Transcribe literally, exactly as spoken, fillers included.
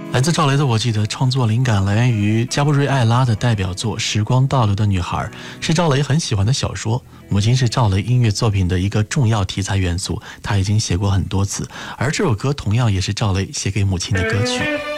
来自赵雷的我记得创作灵感来源于加布瑞艾拉的代表作《时光倒流的女孩》，是赵雷很喜欢的小说。母亲是赵雷音乐作品的一个重要题材元素，他已经写过很多次，而这首歌同样也是赵雷写给母亲的歌曲。